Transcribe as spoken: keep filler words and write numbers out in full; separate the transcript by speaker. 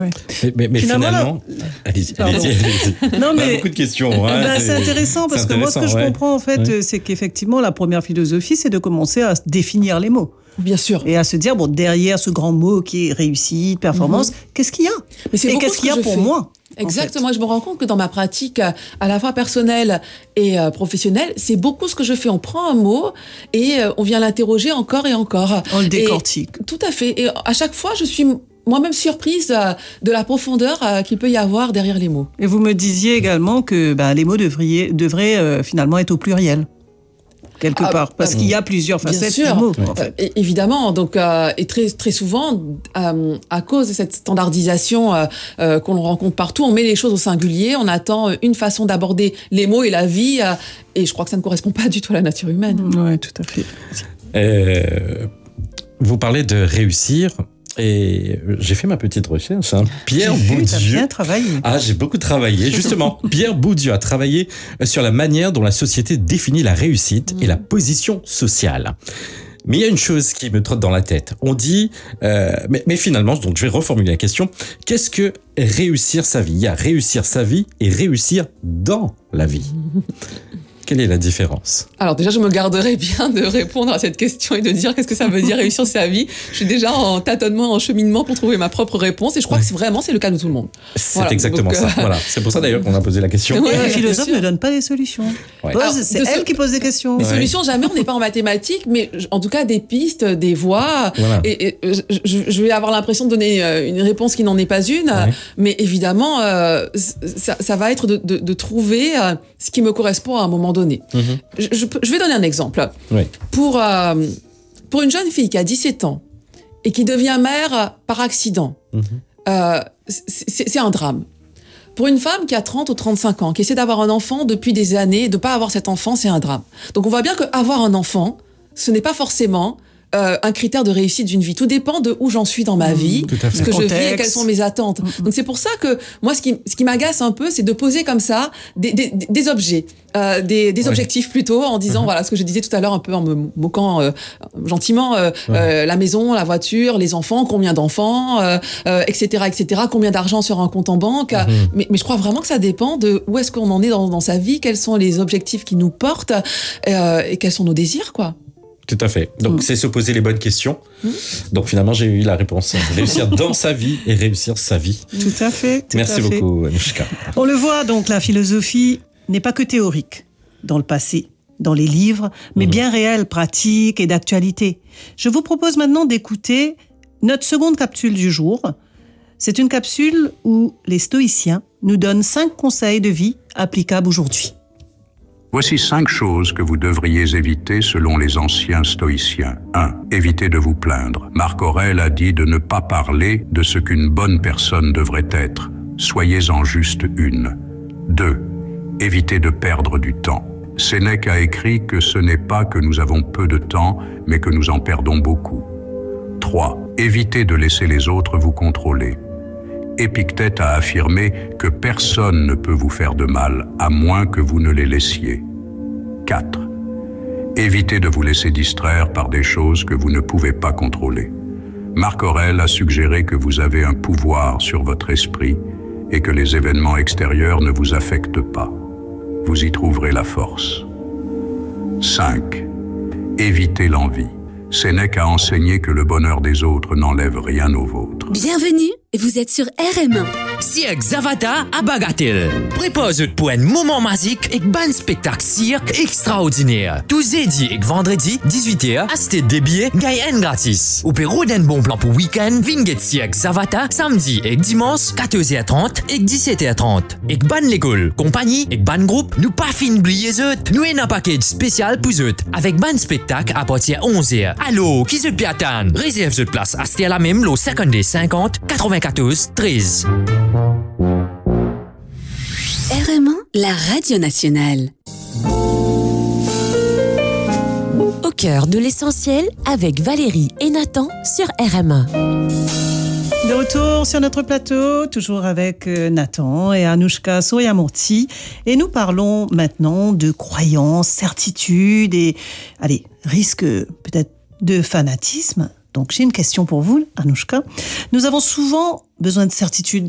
Speaker 1: Ouais. Mais, mais, mais finalement, finalement
Speaker 2: là... allez-y, allez-y, allez-y.
Speaker 1: Non, mais
Speaker 2: beaucoup de questions.
Speaker 1: Hein, ben, c'est, c'est intéressant parce c'est que intéressant, moi, ce que ouais. je comprends en fait, ouais. c'est qu'effectivement, la première philosophie, c'est de commencer à définir les mots.
Speaker 3: Bien sûr.
Speaker 1: Et à se dire, bon, derrière ce grand mot qui est réussite, performance, mm-hmm. qu'est-ce qu'il y a?
Speaker 3: Mais c'est
Speaker 1: Et qu'est-ce qu'il y a pour fais. moi?
Speaker 3: Exactement. En fait. Je me rends compte que dans ma pratique, à la fois personnelle et euh, professionnelle, c'est beaucoup ce que je fais. On prend un mot et euh, on vient l'interroger encore et encore.
Speaker 1: On le décortique.
Speaker 3: Et, tout à fait. Et à chaque fois, je suis moi-même surprise euh, de la profondeur euh, qu'il peut y avoir derrière les mots.
Speaker 1: Et vous me disiez également que bah, les mots devraient, devraient euh, finalement être au pluriel. Quelque ah, part, parce euh, qu'il y a plusieurs facettes
Speaker 3: du
Speaker 1: mot.
Speaker 3: En fait. euh, évidemment, donc, euh, et très, très souvent, euh, à cause de cette standardisation euh, euh, qu'on rencontre partout, on met les choses au singulier, on attend une façon d'aborder les mots et la vie, euh, et je crois que ça ne correspond pas du tout à la nature humaine.
Speaker 1: Oui, tout à fait.
Speaker 2: Euh, vous parlez de réussir. Et j'ai fait ma petite recherche. Hein. Pierre
Speaker 1: j'ai
Speaker 2: Bourdieu.
Speaker 1: Vu, t'as bien travaillé.
Speaker 2: Ah, j'ai beaucoup travaillé. Justement, Pierre Bourdieu a travaillé sur la manière dont la société définit la réussite mmh. et la position sociale. Mais il y a une chose qui me trotte dans la tête. On dit, euh, mais, mais finalement, donc je vais reformuler la question. Qu'est-ce que réussir sa vie? Il y a réussir sa vie et réussir dans la vie. Quelle est la différence?
Speaker 3: Alors déjà, je me garderai bien de répondre à cette question et de dire qu'est-ce que ça veut dire réussir sa vie. Je suis déjà en tâtonnement, en cheminement pour trouver ma propre réponse et je crois ouais. que c'est vraiment c'est le cas de tout le monde.
Speaker 2: C'est voilà, exactement donc, ça. Euh... Voilà. C'est pour ça d'ailleurs qu'on a posé la question.
Speaker 1: Ouais, les philosophes ne donnent pas des solutions. Ouais. Pose, Alors, c'est elle so... qui pose des questions.
Speaker 3: Des
Speaker 1: ouais.
Speaker 3: solutions, jamais, on n'est pas en mathématiques, mais en tout cas des pistes, des voies. Voilà. Et, et je, je vais avoir l'impression de donner une réponse qui n'en est pas une, ouais. mais évidemment, euh, ça, ça va être de, de, de trouver ce qui me correspond à un moment donné. Mmh. Je, je, je vais donner un exemple.
Speaker 2: Oui.
Speaker 3: Pour, euh, pour une jeune fille qui a dix-sept ans et qui devient mère par accident, mmh. euh, c'est, c'est un drame. Pour une femme qui a trente ou trente-cinq ans, qui essaie d'avoir un enfant depuis des années, de ne pas avoir cet enfant, c'est un drame. Donc on voit bien qu'avoir un enfant, ce n'est pas forcément... Euh, un critère de réussite d'une vie. Tout dépend de où j'en suis dans ma vie,
Speaker 2: mmh,
Speaker 3: ce que je vis et quelles sont mes attentes. Mmh. Donc c'est pour ça que moi, ce qui, ce qui m'agace un peu, c'est de poser comme ça des, des, des objets, euh, des, des ouais. objectifs plutôt, en disant, mmh. voilà, ce que je disais tout à l'heure, un peu en me moquant euh, gentiment, euh, ouais. euh, la maison, la voiture, les enfants, combien d'enfants, euh, euh, et cetera, et cetera, combien d'argent sur un compte en banque. Mmh. Mais, mais je crois vraiment que ça dépend de où est-ce qu'on en est dans, dans sa vie, quels sont les objectifs qui nous portent euh, et quels sont nos désirs, quoi.
Speaker 2: Tout à fait. Donc, mmh. c'est se poser les bonnes questions. Mmh. Donc, finalement, j'ai eu la réponse. Réussir dans sa vie et réussir sa vie.
Speaker 1: Tout à fait. Tout
Speaker 2: Merci
Speaker 1: à fait.
Speaker 2: beaucoup, Anouchka.
Speaker 1: On le voit, donc, la philosophie n'est pas que théorique dans le passé, dans les livres, mais mmh. bien réelle, pratique et d'actualité. Je vous propose maintenant d'écouter notre seconde capsule du jour. C'est une capsule où les stoïciens nous donnent cinq conseils de vie applicables aujourd'hui.
Speaker 4: Voici cinq choses que vous devriez éviter selon les anciens stoïciens. un. Évitez de vous plaindre. Marc Aurèle a dit de ne pas parler de ce qu'une bonne personne devrait être. Soyez-en juste une. deux. Évitez de perdre du temps. Sénèque a écrit que ce n'est pas que nous avons peu de temps, mais que nous en perdons beaucoup. trois. Évitez de laisser les autres vous contrôler. Épictète a affirmé que personne ne peut vous faire de mal, à moins que vous ne les laissiez. quatre. Évitez de vous laisser distraire par des choses que vous ne pouvez pas contrôler. Marc Aurèle a suggéré que vous avez un pouvoir sur votre esprit et que les événements extérieurs ne vous affectent pas. Vous y trouverez la force. cinq. Évitez l'envie. Sénèque a enseigné que le bonheur des autres n'enlève rien au vôtre.
Speaker 5: Bienvenue, vous êtes sur R M un.
Speaker 6: Cirque Zavata à Bagatelle. Prépare-vous pour un moment magique et un spectacle cirque extraordinaire. Tous jeudi et vendredi, dix-huit heures, achetez des billets, gagnez gratis. Ou pour un bon plan pour week-end, venez Cirque Zavata samedi et dimanche, quatorze heures trente et dix-sept heures trente. Et ban l'école, compagnie et ban groupe, nous pas fin oublier eux. Nous avons un package spécial pour eux, avec ban spectacle à partir de onze heures. Allô, qui se peut attendre? Réserve votre place, achetez à la même, le cinquante-deux cinquante quatre-vingt-quatorze treize.
Speaker 5: R M un, la radio nationale. Au cœur de l'essentiel avec Valérie et Nathan sur R M un.
Speaker 1: De retour sur notre plateau, toujours avec Nathan et Anouchka Soyamourti. Et nous parlons maintenant de croyances, certitudes et, allez, risque peut-être de fanatisme. Donc j'ai une question pour vous, Anouchka. Nous avons souvent besoin de certitude